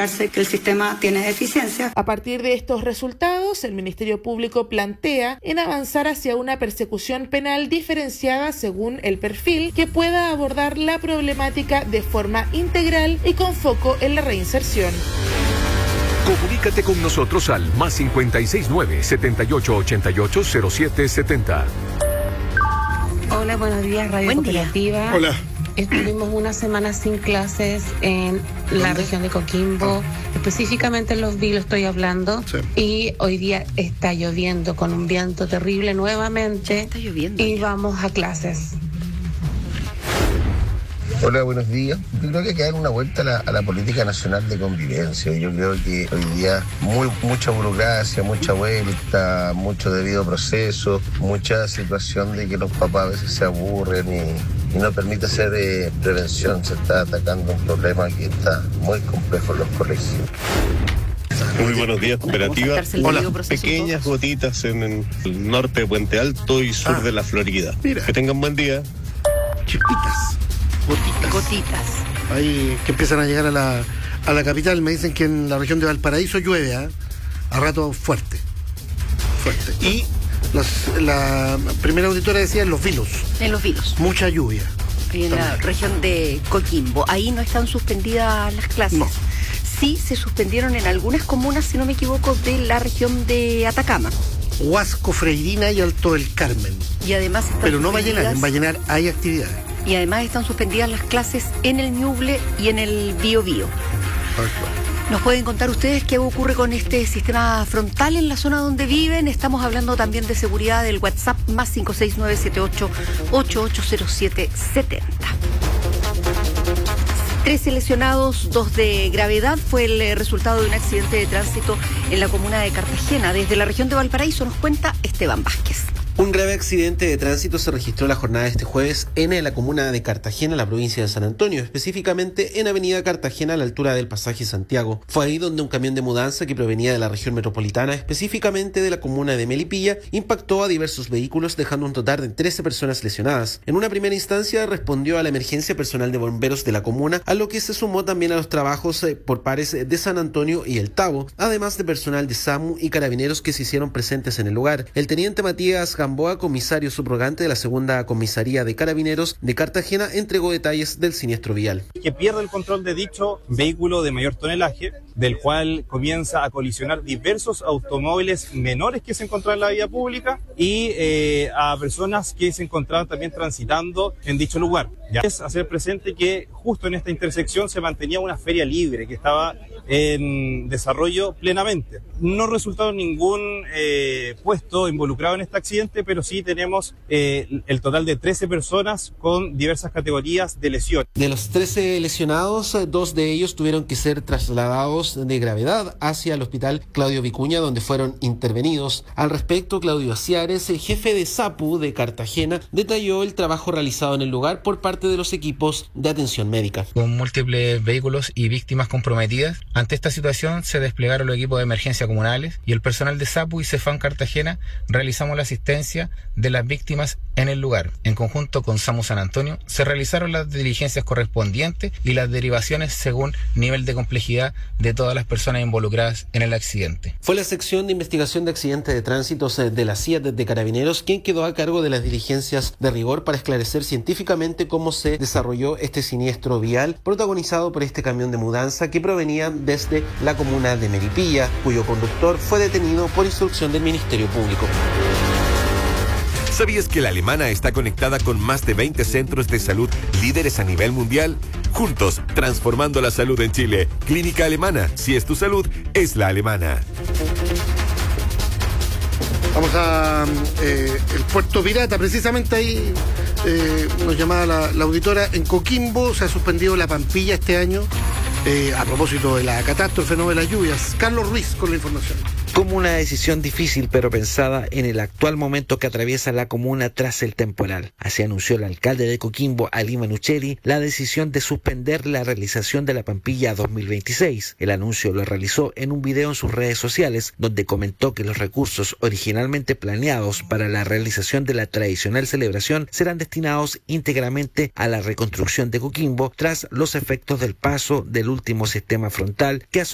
demostrarse que el sistema tiene deficiencias. A partir de estos resultados, el Ministerio Público plantea en avanzar hacia una persecución penal diferenciada según el perfil que pueda abordar la problemática de forma integral y con foco en la reinserción. Comunícate con nosotros al +569 7888 0770. Hola, buenos días, Radio Cooperativa. Hola. Estuvimos una semana sin clases en la región de Coquimbo, específicamente en Los Vilos estoy hablando, sí. Y hoy día está lloviendo con un viento terrible nuevamente. Está lloviendo. Y vamos a clases. Hola, buenos días. Yo creo que hay que dar una vuelta a la política nacional de convivencia. Yo creo que hoy día mucha burocracia, mucha vuelta, mucho debido proceso, mucha situación de que los papás a veces se aburren y no permite hacer prevención. Se está atacando un problema que está muy complejo en los colegios. Muy buenos días, Cooperativa. Hola. Pequeñas gotitas en el norte de Puente Alto y sur de la Florida. Mira. Que tengan buen día. Chispitas. Gotitas. Ahí que empiezan a llegar a la capital. Me dicen que en la región de Valparaíso llueve, a rato fuerte. Y la primera auditora decía en Los Vilos. En Los Vilos. Mucha lluvia. Y en la región de Coquimbo. Ahí no están suspendidas las clases. No. Sí se suspendieron en algunas comunas, si no me equivoco, de la región de Atacama. Huasco, Freirina y Alto del Carmen. Y además están Pero no Vallenar, en Vallenar hay actividades. Y además están suspendidas las clases en el Ñuble y en el Biobío. ¿Nos pueden contar ustedes qué ocurre con este sistema frontal en la zona donde viven? Estamos hablando también de seguridad del WhatsApp +569 78 880770. 13 lesionados, 2 de gravedad, fue el resultado de un accidente de tránsito en la comuna de Cartagena. Desde la región de Valparaíso nos cuenta Esteban Vázquez. Un grave accidente de tránsito se registró la jornada de este jueves en la comuna de Cartagena, la provincia de San Antonio, específicamente en Avenida Cartagena a la altura del pasaje Santiago. Fue ahí donde un camión de mudanza que provenía de la región metropolitana, específicamente de la comuna de Melipilla, impactó a diversos vehículos dejando un total de 13 personas lesionadas. En una primera instancia respondió a la emergencia personal de bomberos de la comuna, a lo que se sumó también a los trabajos por pares de San Antonio y El Tabo, además de personal de SAMU y carabineros que se hicieron presentes en el lugar. El teniente Matías Gamboa, comisario subrogante de la segunda comisaría de Carabineros de Cartagena, entregó detalles del siniestro vial. Que pierde el control de dicho vehículo de mayor tonelaje, del cual comienza a colisionar diversos automóviles menores que se encontraban en la vía pública y a personas que se encontraban también transitando en dicho lugar. Ya es hacer presente que justo en esta intersección se mantenía una feria libre que estaba en desarrollo plenamente. No resultó ningún puesto involucrado en este accidente, pero sí tenemos el total de 13 personas con diversas categorías de lesión. De los 13 lesionados, 2 de ellos tuvieron que ser trasladados de gravedad hacia el hospital Claudio Vicuña, donde fueron intervenidos. Al respecto, Claudio Aciares, el jefe de SAPU de Cartagena, detalló el trabajo realizado en el lugar por parte de los equipos de atención médica. Con múltiples vehículos y víctimas comprometidas, ante esta situación se desplegaron los equipos de emergencia comunales y el personal de SAPU y CEFAM Cartagena realizamos la asistencia de las víctimas en el lugar. En conjunto con SAMU San Antonio se realizaron las diligencias correspondientes y las derivaciones según nivel de complejidad de todas las personas involucradas en el accidente. Fue la sección de investigación de accidentes de tránsito de la CIA de Carabineros quien quedó a cargo de las diligencias de rigor para esclarecer científicamente cómo se desarrolló este siniestro vial protagonizado por este camión de mudanza que provenía desde la comuna de Melipilla, cuyo conductor fue detenido por instrucción del Ministerio Público. ¿Sabías que la Alemana está conectada con más de 20 centros de salud líderes a nivel mundial? Juntos, transformando la salud en Chile. Clínica Alemana. Si es tu salud, es la alemana. Vamos a el Puerto Pirata, precisamente ahí nos llamaba la auditora. En Coquimbo se ha suspendido la Pampilla este año a propósito de la catástrofe, no de las lluvias. Carlos Ruiz con la información. Como una decisión difícil pero pensada en el actual momento que atraviesa la comuna tras el temporal. Así anunció el alcalde de Coquimbo, Ali Manucheri, la decisión de suspender la realización de la Pampilla 2026. El anuncio lo realizó en un video en sus redes sociales, donde comentó que los recursos originalmente planeados para la realización de la tradicional celebración serán destinados íntegramente a la reconstrucción de Coquimbo tras los efectos del paso del último sistema frontal que